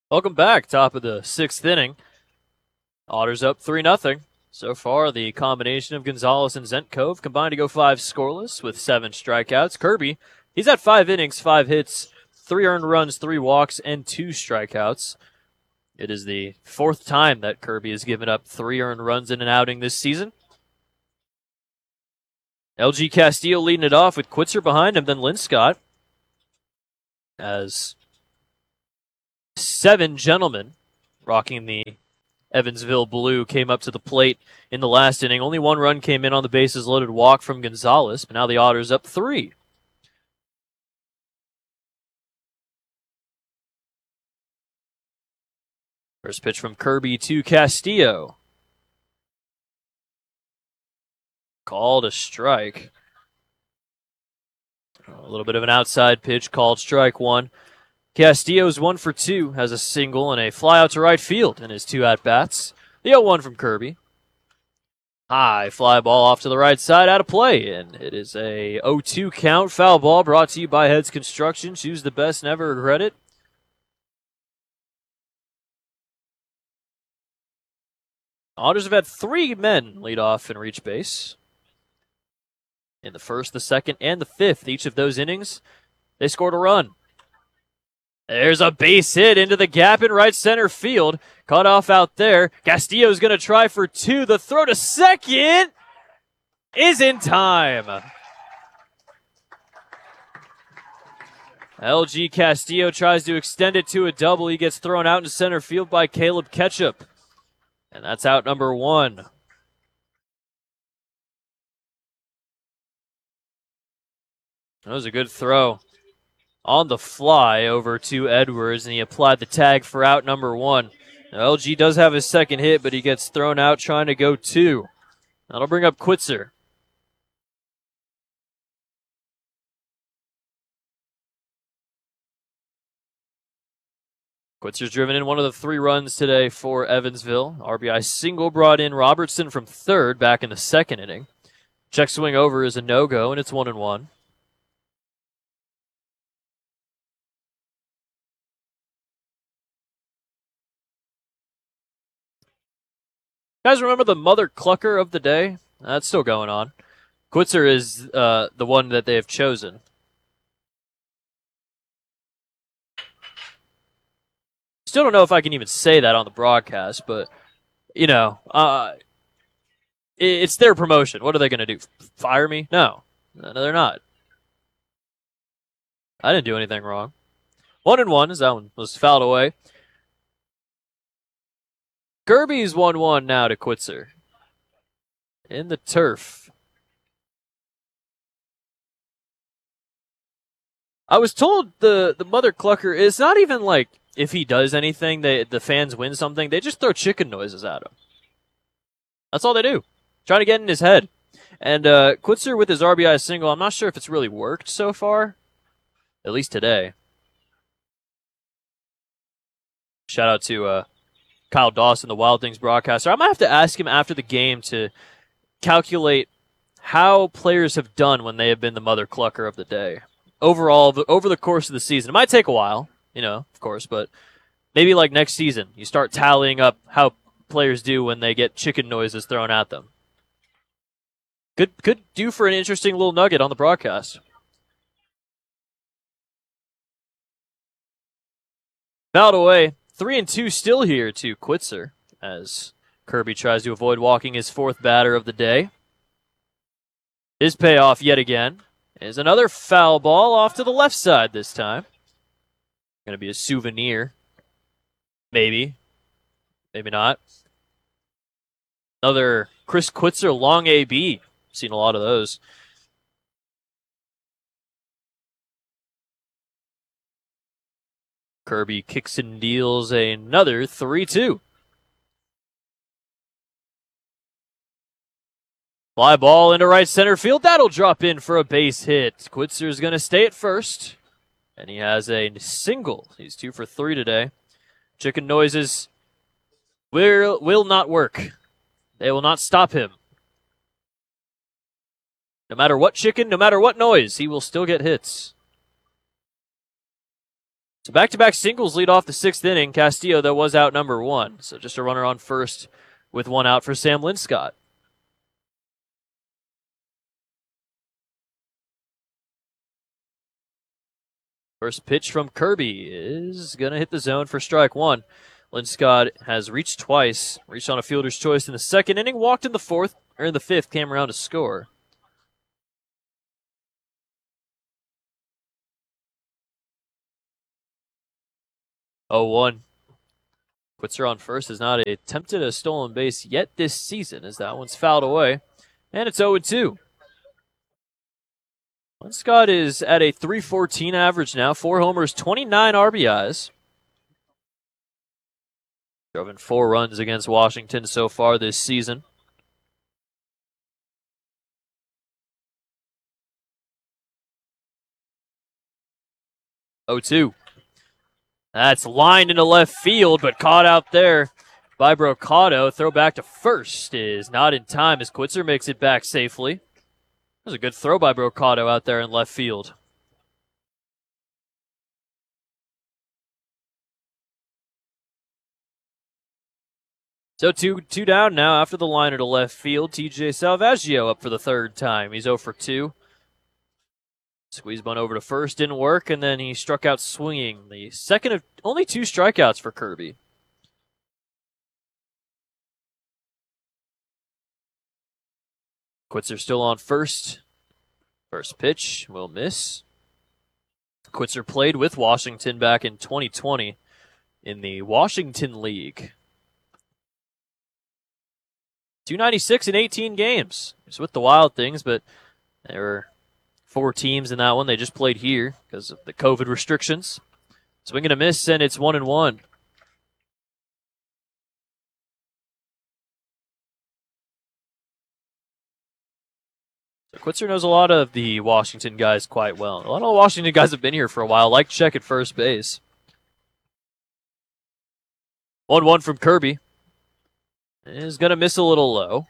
Welcome back. Top of the sixth inning. Otters up 3-0. So far, the combination of Gonzalez and Zentkov combined to go five scoreless with 7 strikeouts. Kirby, he's had 5 innings, 5 hits, 3 earned runs, 3 walks, and 2 strikeouts. It is the 4th time that Kirby has given up 3 earned runs in an outing this season. LG Castillo leading it off with Quitzer behind him, then Linscott. As 7 gentlemen rocking the Evansville blue came up to the plate in the last inning. Only 1 run came in on the bases loaded walk from Gonzalez, but now the Otters up 3. First pitch from Kirby to Castillo. Called a strike. A little bit of an outside pitch, called strike 1. Castillo's 1 for 2, has a single and a fly out to right field in his 2 at-bats. The 0-1 from Kirby. High fly ball off to the right side, out of play, and it is a 0-2 count. Foul ball brought to you by Heads Construction. Choose the best, never regret it. Otters have had 3 men lead off and reach base. In the first, the second, and the 5th, each of those innings, they scored a run. There's a base hit into the gap in right center field. Cut off out there. Castillo's going to try for 2. The throw to second is in time. LG Castillo tries to extend it to a double. He gets thrown out into center field by Caleb Ketchup. And that's out number 1. That was a good throw. On the fly over to Edwards, and he applied the tag for out number 1. Now, LG does have his second hit, but he gets thrown out trying to go 2. That'll bring up Quitzer. Quitzer's driven in one of the 3 runs today for Evansville. RBI single brought in Robertson from third back in the 2nd inning. Check swing over is a no-go, and it's 1-1. Guys, remember the Mother Clucker of the day? That's still going on. Quitzer is the one that they have chosen. Still don't know if I can even say that on the broadcast, but, it's their promotion. What are they going to do? Fire me? No, they're not. I didn't do anything wrong. 1-1 as that one was fouled away. Kirby's 1-1 now to Quitzer. In the turf. I was told the Mother Clucker is not even like if he does anything, the fans win something. They just throw chicken noises at him. That's all they do. Trying to get in his head. And Quitzer with his RBI single, I'm not sure if it's really worked so far. At least today. Shout out to Kyle Dawson, the Wild Things broadcaster. I might have to ask him after the game to calculate how players have done when they have been the Mother Clucker of the day. Overall, over the course of the season. It might take a while, of course, but maybe like next season, you start tallying up how players do when they get chicken noises thrown at them. Could do for an interesting little nugget on the broadcast. Fouled away. 3-2 still here to Quitzer as Kirby tries to avoid walking his 4th batter of the day. His payoff yet again is another foul ball off to the left side this time. Going to be a souvenir. Maybe. Maybe not. Another Chris Quitzer long AB. Seen a lot of those. Kirby kicks and deals another 3-2. Fly ball into right center field. That'll drop in for a base hit. Quitzer's going to stay at first. And he has a single. He's 2 for 3 today. Chicken noises will not work. They will not stop him. No matter what chicken, no matter what noise, he will still get hits. So back-to-back singles lead off the 6th inning. Castillo, though, was out number 1. So just a runner on first with 1 out for Sam Linscott. First pitch from Kirby is going to hit the zone for strike 1. Linscott has reached twice, reached on a fielder's choice in the 2nd inning, walked in the 5th, came around to score. Oh, 1. Quitzer on first has not attempted a stolen base yet this season, as that one's fouled away. And it's 0-2. Linscott is at a .314 average now. 4 homers, 29 RBIs. Driven 4 runs against Washington so far this season. Oh, 2. That's lined into left field, but caught out there by Brocado. Throw back to first is not in time as Quitzer makes it back safely. That was a good throw by Brocado out there in left field. So two down now after the liner to left field. TJ Salvaggio up for the 3rd time. He's 0 for 2. Squeeze one over to first, didn't work, and then he struck out swinging. The second of only 2 strikeouts for Kirby. Quitzer still on first. First pitch will miss. Quitzer played with Washington back in 2020 in the Washington League. 296 in 18 games. It's with the Wild Things, but there were 4 teams in that one. They just played here because of the COVID restrictions. Swing and a miss, and it's 1-1. So Quitzer knows a lot of the Washington guys quite well. A lot of the Washington guys have been here for a while, like Check at first base. 1-1 from Kirby. Is going to miss a little low.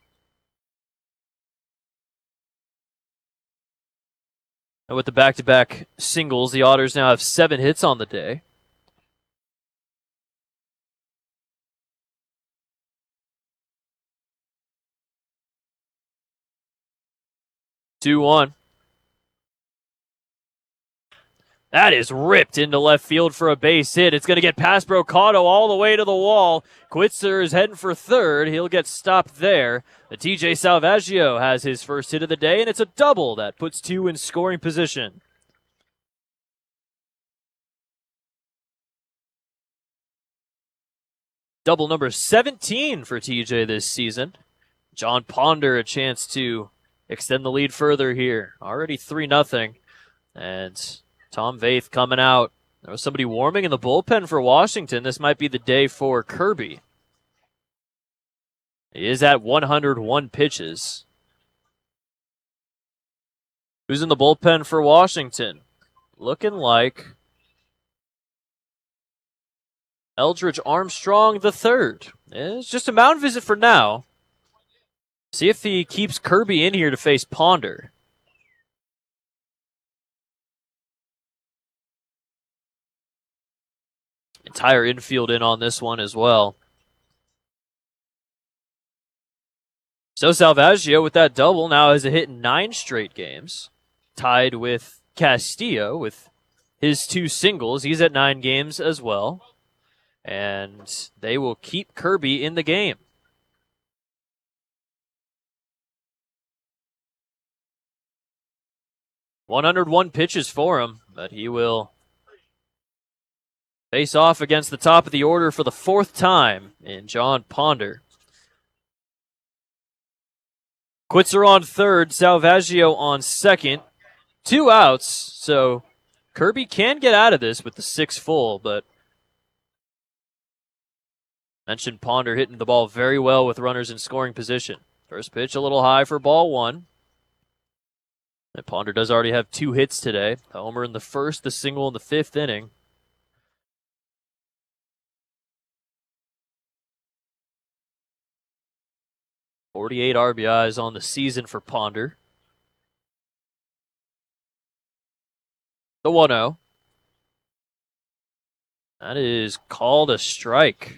And with the back-to-back singles, the Otters now have 7 hits on the day. Two one. That is ripped into left field for a base hit. It's going to get past Brocado all the way to the wall. Quitzer is heading for third. He'll get stopped there. The TJ Salvaggio has his first hit of the day, and it's a double that puts 2 in scoring position. Double number 17 for TJ this season. John Ponder a chance to extend the lead further here. Already 3-0. And Tom Vaith coming out. There was somebody warming in the bullpen for Washington. This might be the day for Kirby. He is at 101 pitches. Who's in the bullpen for Washington? Looking like Eldridge Armstrong III. It's just a mound visit for now. See if he keeps Kirby in here to face Ponder. Entire infield in on this one as well. So Salvaggio with that double now has a hit in 9 straight games. Tied with Castillo with his 2 singles. He's at 9 games as well. And they will keep Kirby in the game. .101 pitches for him, but he will face off against the top of the order for the 4th time in John Ponder. Quitzer on third, Salvaggio on second. 2 outs, so Kirby can get out of this with the 6 full, but mentioned Ponder hitting the ball very well with runners in scoring position. First pitch a little high for ball 1. And Ponder does already have 2 hits today. A homer in the 1st, the single in the 5th inning. .48 RBIs on the season for Ponder. The 1-0. That is called a strike.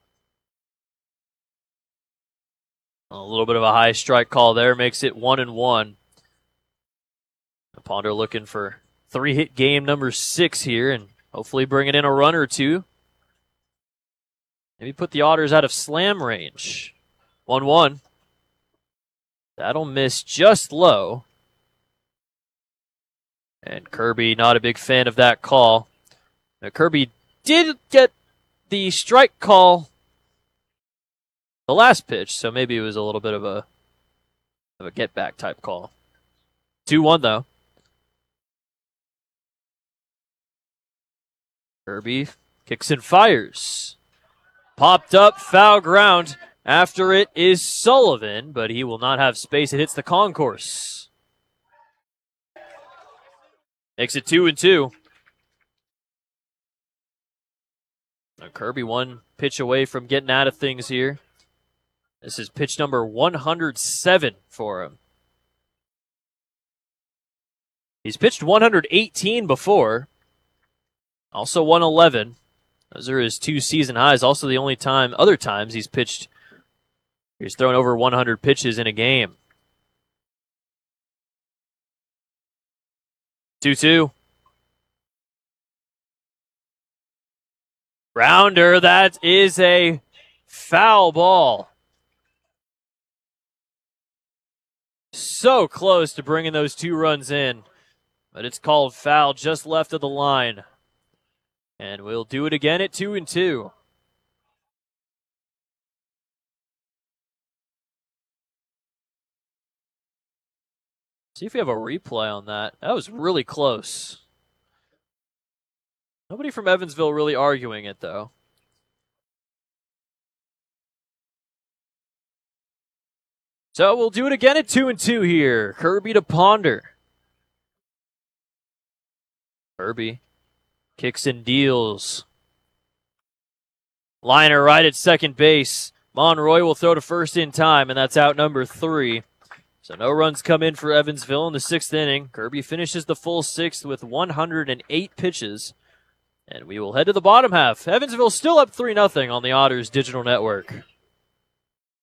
A little bit of a high strike call there makes it 1-1. Ponder looking for 3-hit game number 6 here and hopefully bringing in a run or two. Maybe put the Otters out of slam range. 1-1. That'll miss just low. And Kirby not a big fan of that call. Now, Kirby did get the strike call the last pitch, so maybe it was a little bit of a get back type call. 2-1 though. Kirby kicks and fires. Popped up, foul ground. After it is Sullivan, but he will not have space. It hits the concourse. Makes it 2-2. Now Kirby one pitch away from getting out of things here. This is pitch number 107 for him. He's pitched 118 before. Also 111. Those are his 2 season highs. Also the only other times he's thrown over 100 pitches in a game. 2-2. Rounder, that is a foul ball. So close to bringing those 2 runs in, but it's called foul just left of the line. And we'll do it again at 2-2. See if we have a replay on that. That was really close. Nobody from Evansville really arguing it, though. So we'll do it again at 2-2 here. Kirby to Ponder. Kirby kicks and deals. Liner right at second base. Monroy will throw to first in time, and that's out number 3. So no runs come in for Evansville in the 6th inning. Kirby finishes the full 6th with 108 pitches. And we will head to the bottom half. Evansville still up 3-0 on the Otters Digital Network.